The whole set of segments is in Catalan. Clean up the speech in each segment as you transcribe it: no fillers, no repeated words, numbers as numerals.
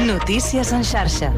Notícies en xarxa.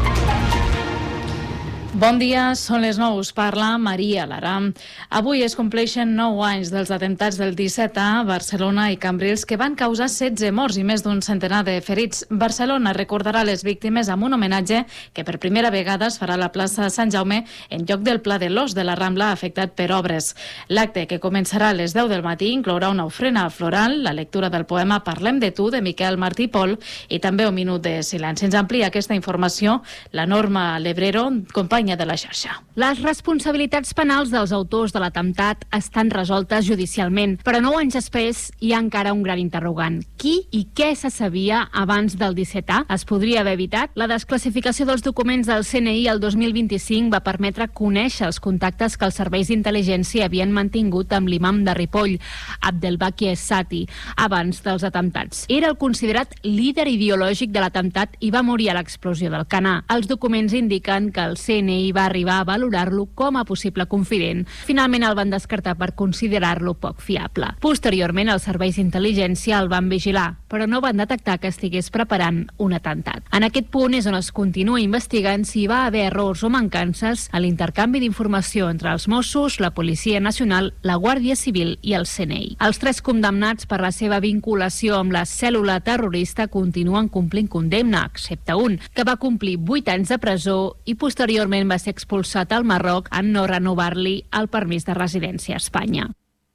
Bon dia, són les 9, us parla Maria Lara. Avui es compleixen 9 anys dels atemptats del 17A a Barcelona i Cambrils que van causar 16 morts i més d'un centenar de ferits. Barcelona recordarà les víctimes amb un homenatge que per primera vegada es farà a la plaça Sant Jaume en lloc del Pla de l'Os de la Rambla afectat per obres. L'acte, que començarà a les 10 del matí, inclourà una ofrena floral, la lectura del poema Parlem de tu, de Miquel Martí i Pol, i també un minut de silenci. Ens amplia aquesta informació la Norma Lebrero, companya de la xarxa. Les responsabilitats penals dels autors de l'atemptat estan resoltes judicialment, però 9 anys després hi ha encara un gran interrogant. Qui i què se sabia abans del 17A? Es podria haver evitat? La desclassificació dels documents del CNI el 2025 va permetre conèixer els contactes que els serveis d'intel·ligència havien mantingut amb l'imam de Ripoll, Abdelbaki Es-Sati, abans dels atemptats. Era el considerat líder ideològic de l'atemptat i va morir a l'explosió del Canà. Els documents indiquen que el CNI va arribar a valorar-lo com a possible confident. Finalment el van descartar per considerar-lo poc fiable. Posteriorment, els serveis d'intel·ligència el van vigilar, però no van detectar que estigués preparant un atemptat. En aquest punt és on es continua investigant si hi va haver errors o mancances a l'intercanvi d'informació entre els Mossos, la Policia Nacional, la Guàrdia Civil i el CNI. Els 3 condemnats per la seva vinculació amb la cèl·lula terrorista continuen complint condemna, excepte un, que va complir 8 anys de presó i posteriorment va ser expulsat al Marroc en no renovar-li el permís de residència a Espanya.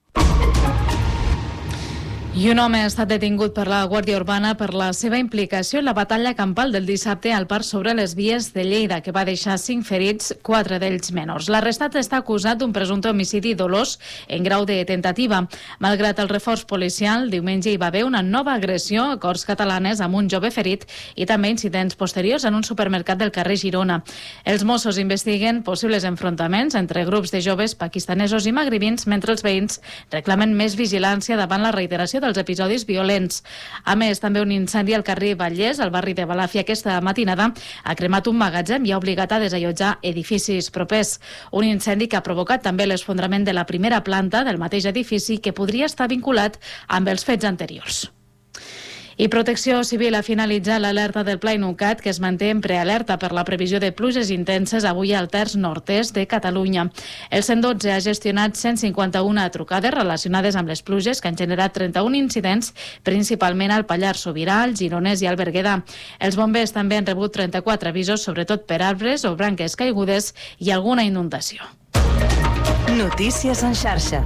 I un home ha estat detingut per la Guàrdia Urbana per la seva implicació en la batalla campal del dissabte al parc sobre les vies de Lleida, que va deixar 5 ferits, 4 d'ells menors. L'arrestat està acusat d'un presumpte homicidi dolós en grau de tentativa. Malgrat el reforç policial, diumenge hi va haver una nova agressió a Corts Catalanes amb un jove ferit i també incidents posteriors en un supermercat del carrer Girona. Els Mossos investiguen possibles enfrontaments entre grups de joves pakistanesos i magribins, mentre els veïns reclamen més vigilància davant la reiteració dels episodis violents. A més, també un incendi al carrer Vallès, al barri de Balàfia, aquesta matinada ha cremat un magatzem i ha obligat a desallotjar edificis propers. Un incendi que ha provocat també l'esfondrament de la primera planta del mateix edifici, que podria estar vinculat amb els fets anteriors. I Protecció Civil ha finalitzat l'alerta del Pla Inuncat, que es manté en prealerta per la previsió de pluges intenses avui al terç nord-est de Catalunya. El 112 ha gestionat 151 trucades relacionades amb les pluges, que han generat 31 incidents, principalment al Pallars Sobirà, al Gironès i al Berguedà. Els bombers també han rebut 34 avisos, sobretot per arbres o branques caigudes i alguna inundació. Notícies en xarxa.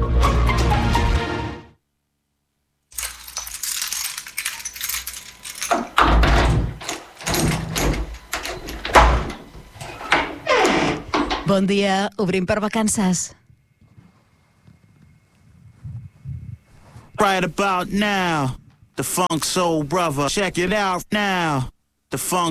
Bon dia, obrim per vacances. Right about now, the Funk Soul Brother. Check it out now, the Funk